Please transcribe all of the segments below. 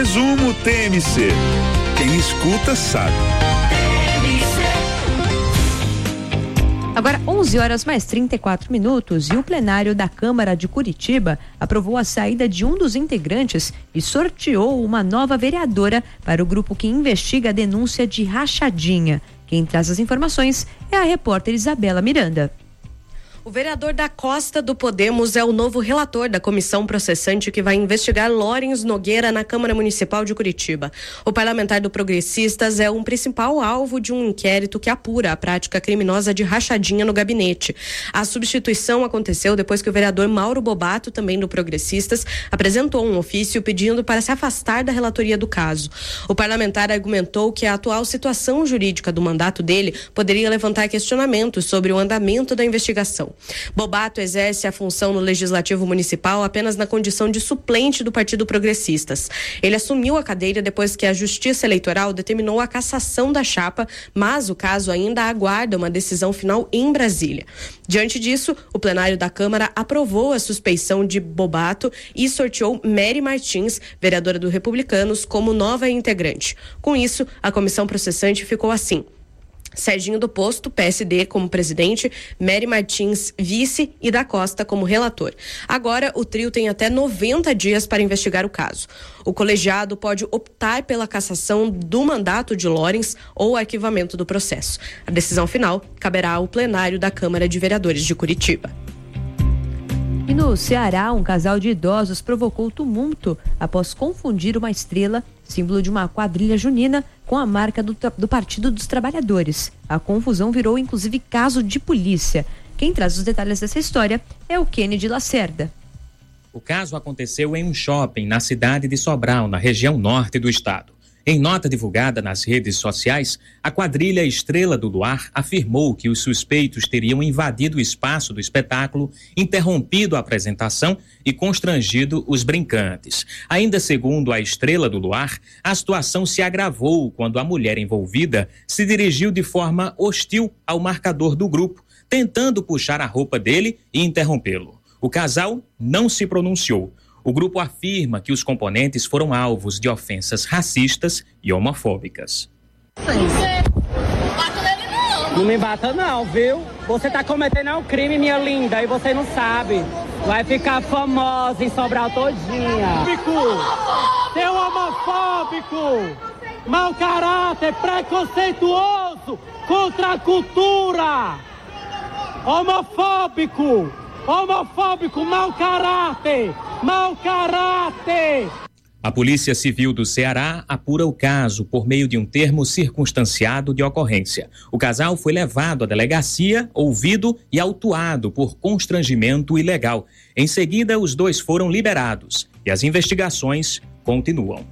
Resumo TMC. Quem escuta sabe. Agora 11h mais 34 e o plenário da Câmara de Curitiba aprovou a saída de um dos integrantes e sorteou uma nova vereadora para o grupo que investiga a denúncia de rachadinha. Quem traz as informações é a repórter Isabela Miranda. O vereador da Costa do Podemos é o novo relator da comissão processante que vai investigar Lawrence Nogueira na Câmara Municipal de Curitiba. O parlamentar do Progressistas é um principal alvo de um inquérito que apura a prática criminosa de rachadinha no gabinete. A substituição aconteceu depois que o vereador Mauro Bobato, também do Progressistas, apresentou um ofício pedindo para se afastar da relatoria do caso. O parlamentar argumentou que a atual situação jurídica do mandato dele poderia levantar questionamentos sobre o andamento da investigação. Bobato exerce a função no Legislativo Municipal apenas na condição de suplente do Partido Progressistas. Ele assumiu a cadeira depois que a Justiça Eleitoral determinou a cassação da chapa, mas o caso ainda aguarda uma decisão final em Brasília. Diante disso, o plenário da Câmara aprovou a suspeição de Bobato e sorteou Mary Martins, vereadora do Republicanos, como nova integrante. Com isso, a comissão processante ficou assim: Serginho do Posto, PSD, como presidente, Mary Martins, vice, e da Costa como relator. Agora, o trio tem até 90 dias para investigar o caso. O colegiado pode optar pela cassação do mandato de Lawrence ou arquivamento do processo. A decisão final caberá ao plenário da Câmara de Vereadores de Curitiba. E no Ceará, um casal de idosos provocou tumulto após confundir uma estrela, símbolo de uma quadrilha junina, com a marca do Partido dos Trabalhadores. A confusão virou, inclusive, caso de polícia. Quem traz os detalhes dessa história é o Kennedy Lacerda. O caso aconteceu em um shopping na cidade de Sobral, na região norte do estado. Em nota divulgada nas redes sociais, a quadrilha Estrela do Luar afirmou que os suspeitos teriam invadido o espaço do espetáculo, interrompido a apresentação e constrangido os brincantes. Ainda segundo a Estrela do Luar, a situação se agravou quando a mulher envolvida se dirigiu de forma hostil ao marcador do grupo, tentando puxar a roupa dele e interrompê-lo. O casal não se pronunciou. O grupo afirma que os componentes foram alvos de ofensas racistas e homofóbicas. Não me bata não, viu? Você tá cometendo um crime, minha linda, e você não sabe. Vai ficar famosa em Sobral todinha. Seu homofóbico, mau caráter, preconceituoso contra a cultura. Homofóbico, mau caráter. Mau caráter! A Polícia Civil do Ceará apura o caso por meio de um termo circunstanciado de ocorrência. O casal foi levado à delegacia, ouvido e autuado por constrangimento ilegal. Em seguida, os dois foram liberados e as investigações continuam.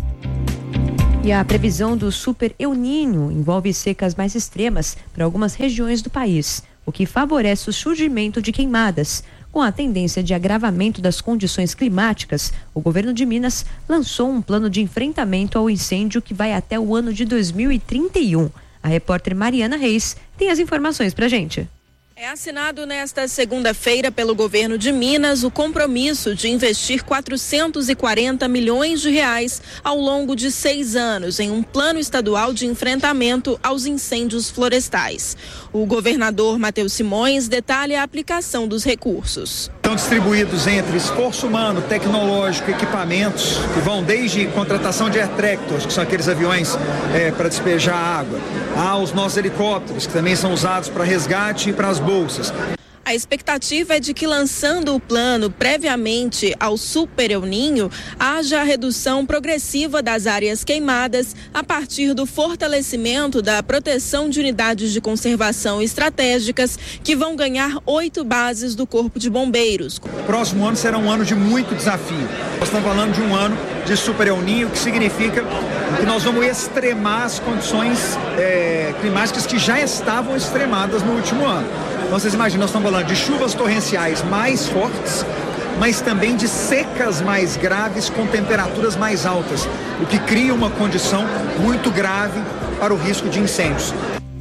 E a previsão do Super El Niño envolve secas mais extremas para algumas regiões do país, o que favorece o surgimento de queimadas. Com a tendência de agravamento das condições climáticas, o governo de Minas lançou um plano de enfrentamento ao incêndio que vai até o ano de 2031. A repórter Mariana Reis tem as informações pra gente. É assinado nesta segunda-feira pelo governo de Minas o compromisso de investir 440 milhões de reais ao longo de 6 anos em um plano estadual de enfrentamento aos incêndios florestais. O governador Matheus Simões detalha a aplicação dos recursos. Estão distribuídos entre esforço humano, tecnológico, equipamentos que vão desde contratação de air tractors, que são aqueles aviões para despejar água, aos nossos helicópteros, que também são usados para resgate e para as bolsas. A expectativa é de que, lançando o plano previamente ao Super El Niño, haja a redução progressiva das áreas queimadas a partir do fortalecimento da proteção de unidades de conservação estratégicas que vão ganhar 8 bases do Corpo de Bombeiros. O próximo ano será um ano de muito desafio. Nós estamos falando de um ano de Super El Niño, o que significa que nós vamos extremar as condições climáticas que já estavam extremadas no último ano. Então, vocês imaginam, nós estamos falando de chuvas torrenciais mais fortes, mas também de secas mais graves com temperaturas mais altas, o que cria uma condição muito grave para o risco de incêndios.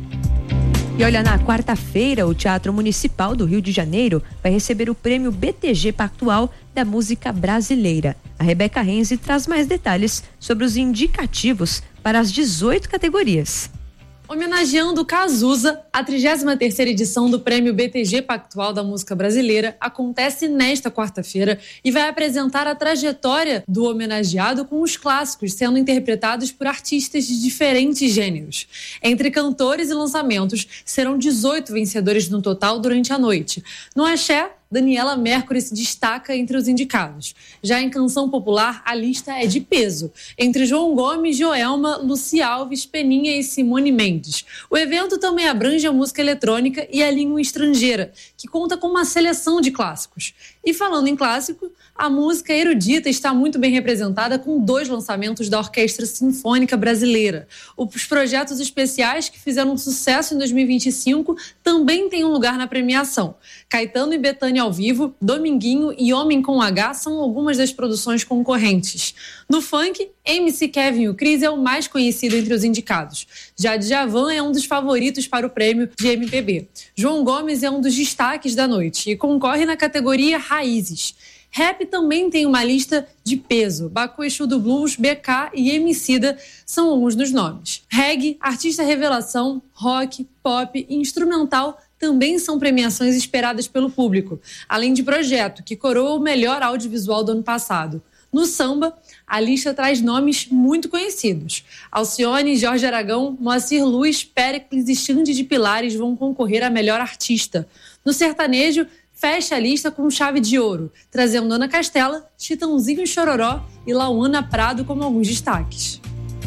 E olha, na quarta-feira, o Teatro Municipal do Rio de Janeiro vai receber o prêmio BTG Pactual da música brasileira. A Rebeca Renzi traz mais detalhes sobre os indicativos para as 18 categorias. Homenageando Cazuza, a 33ª edição do Prêmio BTG Pactual da Música Brasileira acontece nesta quarta-feira e vai apresentar a trajetória do homenageado com os clássicos sendo interpretados por artistas de diferentes gêneros. Entre cantores e lançamentos, serão 18 vencedores no total durante a noite. No axé, Daniela Mercury se destaca entre os indicados. Já em canção popular, a lista é de peso, entre João Gomes, Joelma, Luci Alves, Peninha e Simone Mendes. O evento também abrange a música eletrônica e a língua estrangeira, que conta com uma seleção de clássicos. E falando em clássico, a música erudita está muito bem representada com 2 lançamentos da Orquestra Sinfônica Brasileira. Os projetos especiais que fizeram sucesso em 2025 também têm um lugar na premiação. Caetano e Bethânia ao vivo, Dominguinho e Homem com H são algumas das produções concorrentes. No funk, MC Kevin e o Cris é o mais conhecido entre os indicados. Já Djavan é um dos favoritos para o prêmio de MPB. João Gomes é um dos destaques da noite e concorre na categoria Raízes. Rap também tem uma lista de peso. Baco Exu do Blues, BK e Emicida são alguns dos nomes. Reggae, artista revelação, rock, pop e instrumental também são premiações esperadas pelo público, além de Projeto, que coroa o melhor audiovisual do ano passado. No samba, a lista traz nomes muito conhecidos. Alcione, Jorge Aragão, Moacir Luz, Péricles e Xande de Pilares vão concorrer a melhor artista. No sertanejo, fecha a lista com chave de ouro, trazendo Ana Castela, Chitãozinho e Chororó e Lauana Prado como alguns destaques.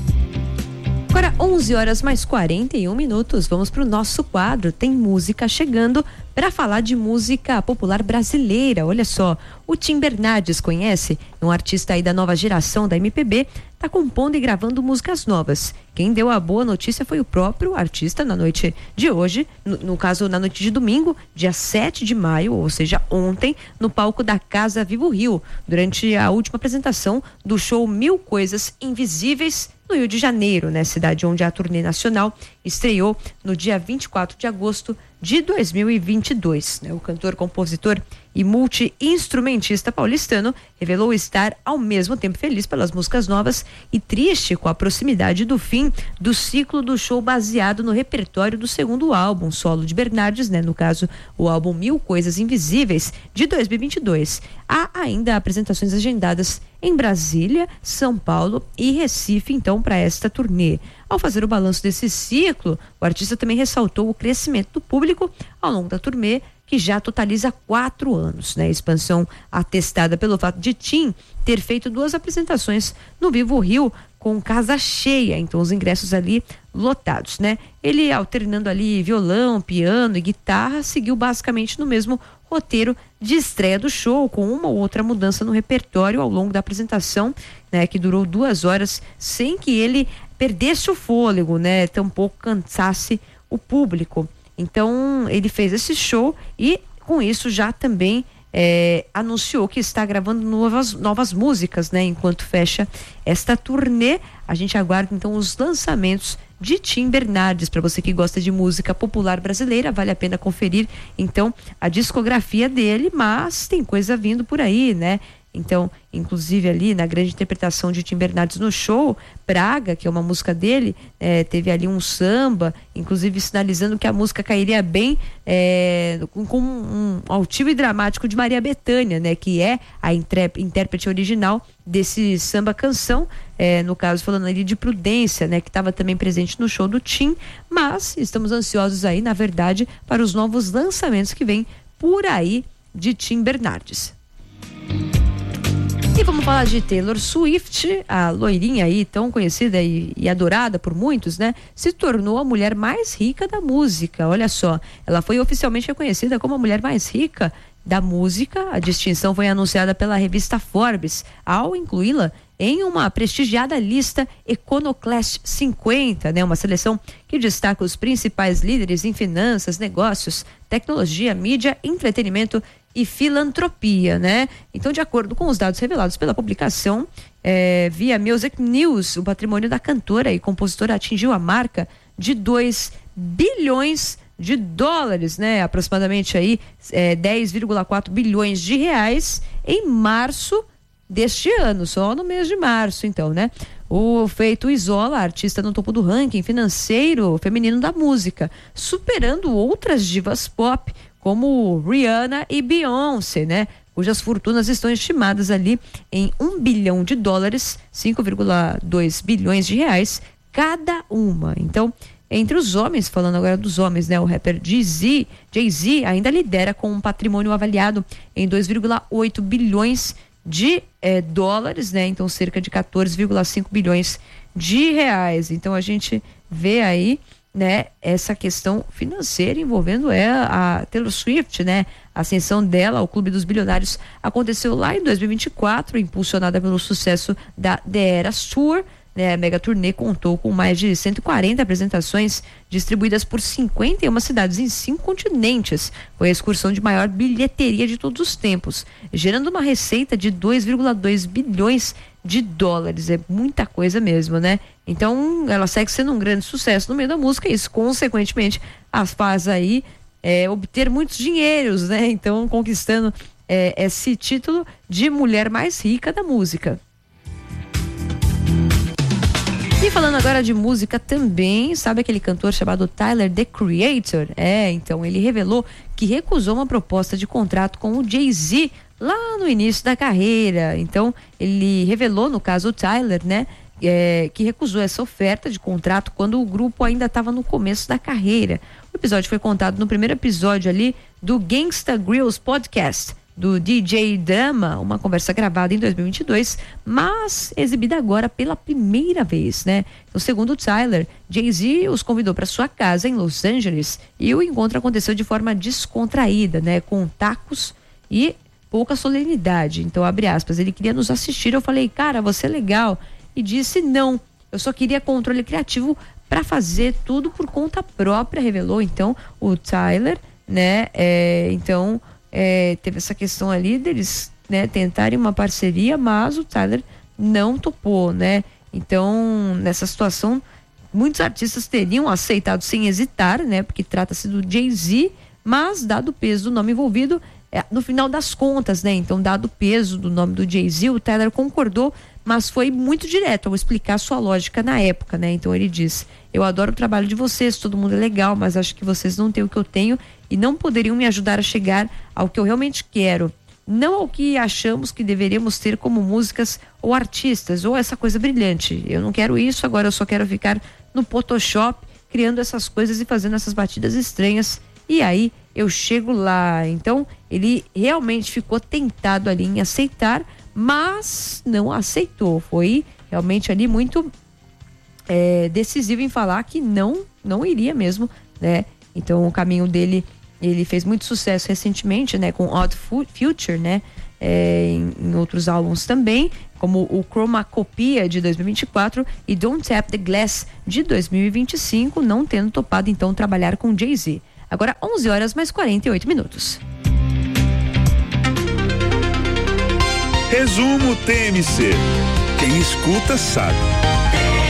Agora 11h mais 41, vamos para o nosso quadro. Tem música chegando para falar de música popular brasileira. Olha só, o Tim Bernardes, conhece? É um artista aí da nova geração da MPB, está compondo e gravando músicas novas. Quem deu a boa notícia foi o próprio artista na noite de hoje, no caso na noite de domingo, dia 7 de maio, ou seja, ontem, no palco da Casa Vivo Rio, durante a última apresentação do show Mil Coisas Invisíveis, no Rio de Janeiro, né? Cidade onde a turnê nacional estreou no dia 24 de agosto de 2022. Né? O cantor, compositor e multi-instrumentista paulistano revelou estar ao mesmo tempo feliz pelas músicas novas e triste com a proximidade do fim do ciclo do show baseado no repertório do segundo álbum solo de Bernardes, né? No caso, o álbum Mil Coisas Invisíveis de 2022. Há ainda apresentações agendadas em Brasília, São Paulo e Recife, então, para esta turnê. Ao fazer o balanço desse ciclo, o artista também ressaltou o crescimento do público ao longo da turnê, que já totaliza 4 anos, né? Expansão atestada pelo fato de Tim ter feito 2 apresentações no Vivo Rio com casa cheia, então os ingressos ali lotados, né? Ele alternando ali violão, piano e guitarra, seguiu basicamente no mesmo roteiro de estreia do show, com uma ou outra mudança no repertório ao longo da apresentação, né? Que durou 2 horas, sem que ele perdesse o fôlego, né? Tampouco cansasse o público. Então ele fez esse show e com isso já também anunciou que está gravando novas músicas, né? Enquanto fecha esta turnê, a gente aguarda então os lançamentos de Tim Bernardes. Para você que gosta de música popular brasileira, vale a pena conferir então a discografia dele, mas tem coisa vindo por aí, né? Então, inclusive ali na grande interpretação de Tim Bernardes no show, Praga, que é uma música dele, teve ali um samba, inclusive sinalizando que a música cairia bem com um altivo e dramático de Maria Bethânia, né? Que é a intérprete original desse samba canção, no caso falando ali de Prudência, né? Que estava também presente no show do Tim, mas estamos ansiosos aí, na verdade, para os novos lançamentos que vem por aí de Tim Bernardes. E vamos falar de Taylor Swift, a loirinha aí, tão conhecida e adorada por muitos, né? Se tornou a mulher mais rica da música. Olha só, ela foi oficialmente reconhecida como a mulher mais rica da música. A distinção foi anunciada pela revista Forbes, ao incluí-la em uma prestigiada lista Econoclast 50, né? Uma seleção que destaca os principais líderes em finanças, negócios, tecnologia, mídia, entretenimento e filantropia, né? Então, de acordo com os dados revelados pela publicação via Music News, o patrimônio da cantora e compositora atingiu a marca de 2 bilhões de dólares, né? Aproximadamente aí 10,4 bilhões de reais em março deste ano, só no mês de março, então, né? O feito isola a artista no topo do ranking financeiro feminino da música, superando outras divas pop, como Rihanna e Beyoncé, né? Cujas fortunas estão estimadas ali em $1 bilhão, 5,2 bilhões de reais cada uma. Então, entre os homens, falando agora dos homens, né? O rapper Jay-Z ainda lidera com um patrimônio avaliado em 2,8 bilhões de dólares, né? Então, cerca de 14,5 bilhões de reais. Então, a gente vê aí, né, essa questão financeira envolvendo a Taylor Swift, né? A ascensão dela ao Clube dos Bilionários aconteceu lá em 2024, impulsionada pelo sucesso da The Eras Tour, né? A mega turnê contou com mais de 140 apresentações distribuídas por 51 cidades em 5 continentes. Foi a excursão de maior bilheteria de todos os tempos, gerando uma receita de 2,2 bilhões de dólares. É muita coisa mesmo, né? Então, ela segue sendo um grande sucesso no meio da música e isso, consequentemente, as faz aí obter muitos dinheiros, né? Então, conquistando esse título de mulher mais rica da música. E falando agora de música também, sabe aquele cantor chamado Tyler, The Creator? Então ele revelou que recusou uma proposta de contrato com o Jay-Z lá no início da carreira. Então ele revelou, no caso o Tyler, né, que recusou essa oferta de contrato quando o grupo ainda estava no começo da carreira. O episódio foi contado no primeiro episódio ali do Gangsta Grillz Podcast, do DJ Drama, uma conversa gravada em 2022, mas exibida agora pela primeira vez, né? Então, segundo o Tyler, Jay-Z os convidou para sua casa em Los Angeles e o encontro aconteceu de forma descontraída, né? Com tacos e pouca solenidade. Então, abre aspas, ele queria nos assistir, eu falei, cara, você é legal. E disse não, eu só queria controle criativo para fazer tudo por conta própria, revelou então o Tyler, né? Teve essa questão ali deles, né, tentarem uma parceria, mas o Tyler não topou, né? Então, nessa situação, muitos artistas teriam aceitado sem hesitar, né? Porque trata-se do Jay-Z, mas dado o peso do nome envolvido, no final das contas, né? Então, dado o peso do nome do Jay-Z, o Tyler concordou, mas foi muito direto ao explicar sua lógica na época, né? Então ele diz, eu adoro o trabalho de vocês, todo mundo é legal, mas acho que vocês não têm o que eu tenho e não poderiam me ajudar a chegar ao que eu realmente quero, não ao que achamos que deveríamos ter como músicas ou artistas, ou essa coisa brilhante. Eu não quero isso, agora eu só quero ficar no Photoshop, criando essas coisas e fazendo essas batidas estranhas, e aí eu chego lá. Então ele realmente ficou tentado ali em aceitar, mas não aceitou. Foi realmente ali muito decisivo em falar que não iria mesmo, né? Então o caminho dele, ele fez muito sucesso recentemente, né? Com Odd Future, né? Em outros álbuns também, como o Chromacopia de 2024 e Don't Tap the Glass de 2025, não tendo topado então trabalhar com Jay-Z. Agora 11h48. Resumo TMC. Quem escuta sabe.